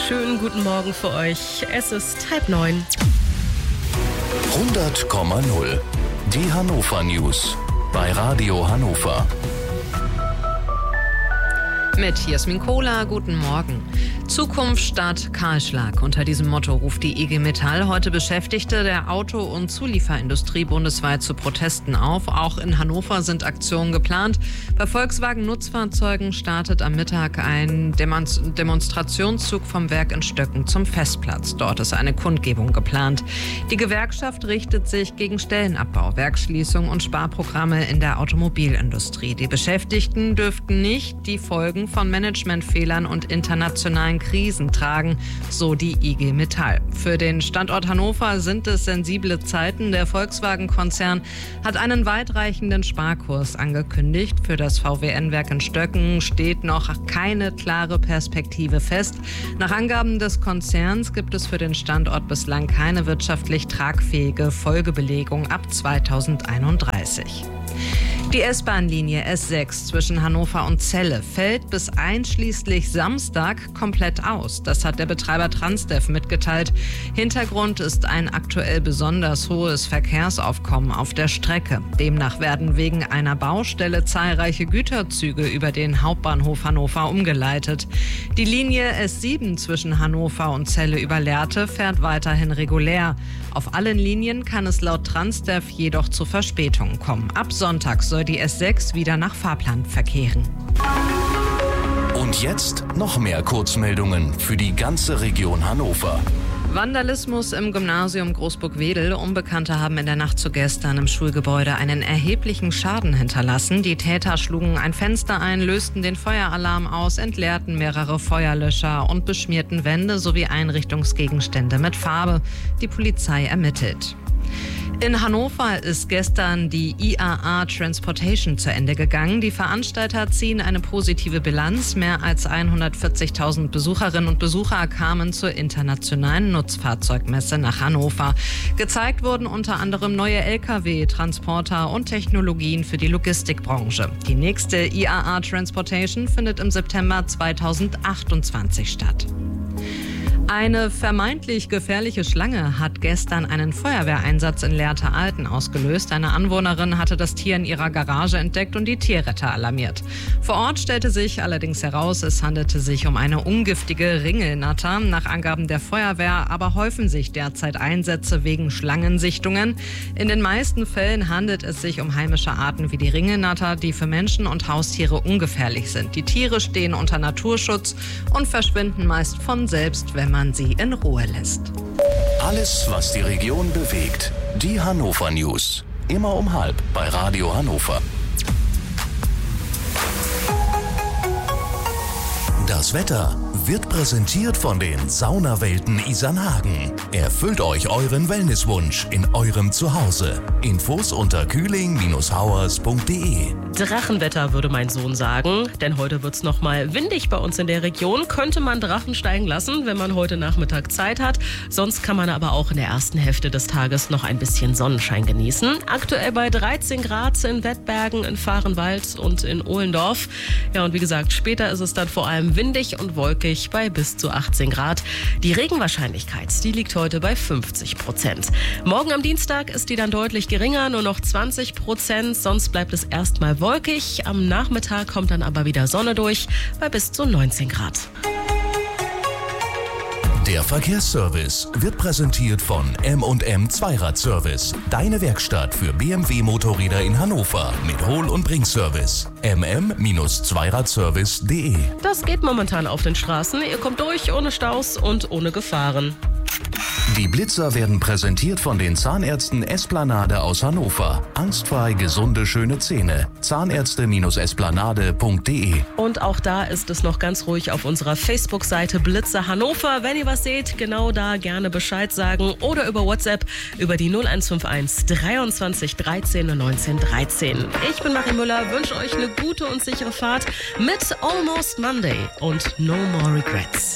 schönen guten Morgen für euch. Es ist 8:30. 100,0. Die Hannover News bei Radio Hannover. Mit Jasmin Kohler, guten Morgen. Zukunft statt Kahlschlag. Unter diesem Motto ruft die IG Metall heute Beschäftigte der Auto- und Zulieferindustrie bundesweit zu Protesten auf. Auch in Hannover sind Aktionen geplant. Bei Volkswagen-Nutzfahrzeugen startet am Mittag ein Demonstrationszug vom Werk in Stöcken zum Festplatz. Dort ist eine Kundgebung geplant. Die Gewerkschaft richtet sich gegen Stellenabbau, Werksschließung und Sparprogramme in der Automobilindustrie. Die Beschäftigten dürften nicht die Folgen von Managementfehlern und internationalen Krisen tragen, so die IG Metall. Für den Standort Hannover sind es sensible Zeiten. Der Volkswagen-Konzern hat einen weitreichenden Sparkurs angekündigt. Für das VWN-Werk in Stöcken steht noch keine klare Perspektive fest. Nach Angaben des Konzerns gibt es für den Standort bislang keine wirtschaftlich tragfähige Folgebelegung ab 2031. Die S-Bahn-Linie S6 zwischen Hannover und Celle fällt bis einschließlich Samstag komplett aus. Das hat der Betreiber Transdev mitgeteilt. Hintergrund ist ein aktuell besonders hohes Verkehrsaufkommen auf der Strecke. Demnach werden wegen einer Baustelle zahlreiche Güterzüge über den Hauptbahnhof Hannover umgeleitet. Die Linie S7 zwischen Hannover und Celle über Lehrte fährt weiterhin regulär. Auf allen Linien kann es laut Transdev jedoch zu Verspätungen kommen. Ab Sonntag soll die S6 wieder nach Fahrplan verkehren. Und jetzt noch mehr Kurzmeldungen für die ganze Region Hannover. Vandalismus im Gymnasium Großburg-Wedel. Unbekannte haben in der Nacht zu gestern im Schulgebäude einen erheblichen Schaden hinterlassen. Die Täter schlugen ein Fenster ein, lösten den Feueralarm aus, entleerten mehrere Feuerlöscher und beschmierten Wände sowie Einrichtungsgegenstände mit Farbe. Die Polizei ermittelt. In Hannover ist gestern die IAA Transportation zu Ende gegangen. Die Veranstalter ziehen eine positive Bilanz. Mehr als 140.000 Besucherinnen und Besucher kamen zur internationalen Nutzfahrzeugmesse nach Hannover. Gezeigt wurden unter anderem neue Lkw, Transporter und Technologien für die Logistikbranche. Die nächste IAA Transportation findet im September 2028 statt. Eine vermeintlich gefährliche Schlange hat gestern einen Feuerwehreinsatz in Lehrte-Alten ausgelöst. Eine Anwohnerin hatte das Tier in ihrer Garage entdeckt und die Tierretter alarmiert. Vor Ort stellte sich allerdings heraus, es handelte sich um eine ungiftige Ringelnatter. Nach Angaben der Feuerwehr aber häufen sich derzeit Einsätze wegen Schlangensichtungen. In den meisten Fällen handelt es sich um heimische Arten wie die Ringelnatter, die für Menschen und Haustiere ungefährlich sind. Die Tiere stehen unter Naturschutz und verschwinden meist von selbst, wenn man sie in Ruhe lässt. Alles, was die Region bewegt. Die Hannover News. Immer um 12:30 bei Radio Hannover. Das Wetter wird präsentiert von den Saunawelten Isernhagen. Erfüllt euch euren Wellnesswunsch in eurem Zuhause. Infos unter kühling-hauers.de. Drachenwetter, würde mein Sohn sagen, denn heute wird's noch mal windig bei uns in der Region. Könnte man Drachen steigen lassen, wenn man heute Nachmittag Zeit hat. Sonst kann man aber auch in der ersten Hälfte des Tages noch ein bisschen Sonnenschein genießen. Aktuell bei 13 Grad in Wettbergen, in Vahrenwald und in Ohlendorf. Ja, und wie gesagt, später ist es dann vor allem windig und wolkig bei bis zu 18 Grad. Die Regenwahrscheinlichkeit, die liegt heute bei 50%. Morgen am Dienstag ist die dann deutlich geringer, nur noch 20%. Sonst bleibt es erstmal wolkig. Am Nachmittag kommt dann aber wieder Sonne durch bei bis zu 19 Grad. Der Verkehrsservice wird präsentiert von M&M Zweiradservice. Deine Werkstatt für BMW-Motorräder in Hannover mit Hol- und Bringservice. mm-zweiradservice.de. Das geht momentan auf den Straßen. Ihr kommt durch ohne Staus und ohne Gefahren. Die Blitzer werden präsentiert von den Zahnärzten Esplanade aus Hannover. Angstfrei gesunde, schöne Zähne. Zahnärzte-esplanade.de. Und auch da ist es noch ganz ruhig auf unserer Facebook-Seite Blitzer Hannover. Wenn ihr was seht, genau da gerne Bescheid sagen oder über WhatsApp über die 0151 23 13 19 13. Ich bin Marie Müller, wünsche euch eine gute und sichere Fahrt mit Almost Monday und No More Regrets.